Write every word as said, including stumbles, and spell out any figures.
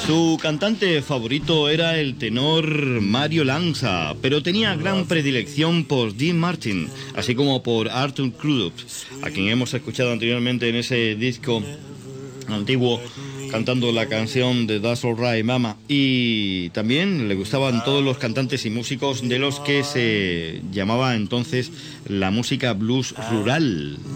Su cantante favorito era el tenor Mario Lanza, pero tenía gran predilección por Dean Martin, así como por Arthur Crudup, a quien hemos escuchado anteriormente en ese disco antiguo cantando la canción de That's All Right Mama. Y también le gustaban todos los cantantes y músicos de los que se llamaba entonces la música blues rural.